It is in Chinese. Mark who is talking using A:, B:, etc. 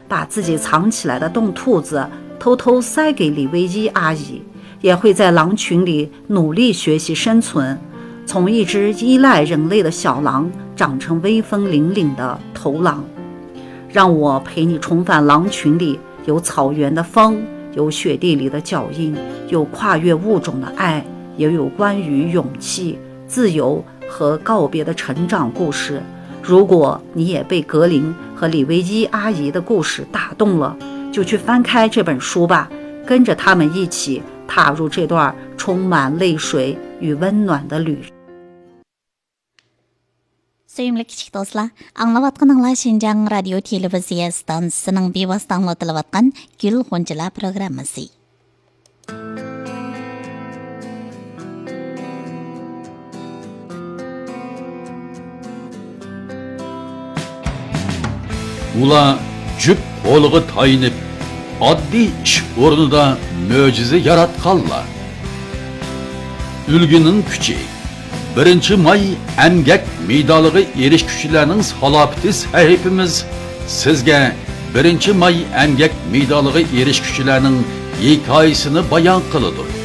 A: 把自己藏起来的冻兔子偷偷塞给李维基阿姨，也会在狼群里努力学习生存，从一只依赖人类的小狼长成威风凛凛的头狼。让我陪你重返狼群里，有草原的风，有雪地里的脚印，有跨越物种的爱，也有关于勇气、自由和告别的成长故事。如果你也被格林和李维基阿姨的故事打动了，就去翻开这本书吧，跟着他们一起踏入这段充满泪水与温暖的旅程。
B: Сөйімлі кішік достар, аңлап атқаныңлар Шинжаң радио телевизия станциясының бейвасыта аңлатылып атқан Гүл Ғончалар программасы.
C: Ular jüp qo'liga tayinib, oddiy ish o'rnida mo'jiza yaratganlar. Ulgining kuchi 1 may emgak medaliga erishuvchilarning salohiyati sahifamiz sizga 1 may emgak medaliga erishuvchilarning hikoyasini bayon qiladi.